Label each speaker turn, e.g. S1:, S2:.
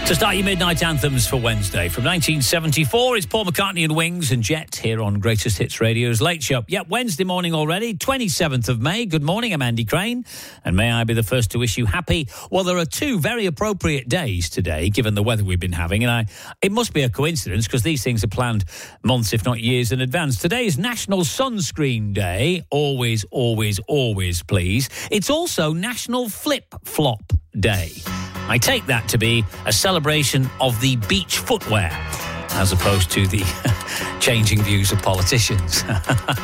S1: To start your midnight anthems for Wednesday, from 1974, it's Paul McCartney and Wings and Jet here on Greatest Hits Radio's Late Show. Yep, Wednesday morning already, 27th of May. Good morning, I'm Andy Crane, and may I be the first to wish you happy. Well, there are two very appropriate days today, given the weather we've been having, and it must be a coincidence because these things are planned months, if not years in advance. Today is National Sunscreen Day. Always, always, always, please. It's also National Flip-Flop Day. I take that to be a celebration of the beach footwear, as opposed to the changing views of politicians.